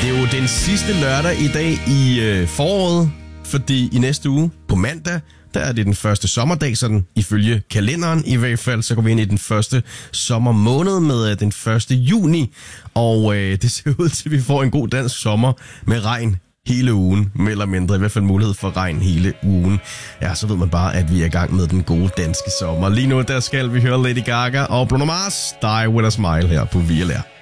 Det er jo den sidste lørdag i dag i foråret, fordi i næste uge på mandag, der er det den første sommerdag, sådan ifølge kalenderen i hvert fald, så går vi ind i den første sommermåned med den 1. juni, og det ser ud til, at vi får en god dansk sommer med regn hele ugen, mere eller mindre, i hvert fald mulighed for regn hele ugen. Ja, så ved man bare, at vi er i gang med den gode danske sommer. Lige nu, der skal vi høre Lady Gaga og Bruno Mars, Die With A Smile her på VLR.